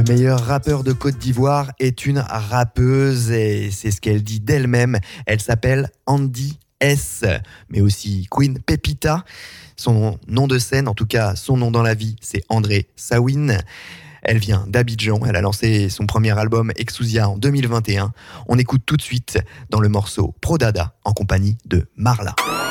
Le meilleur rappeur de Côte d'Ivoire est une rappeuse et c'est ce qu'elle dit d'elle-même. Elle s'appelle Andy S, mais aussi Queen Pepita. Son nom de scène, en tout cas son nom dans la vie, c'est André Sawin. Elle vient d'Abidjan, elle a lancé son premier album Exousia en 2021. On écoute tout de suite dans le morceau Pro Dada en compagnie de Marla.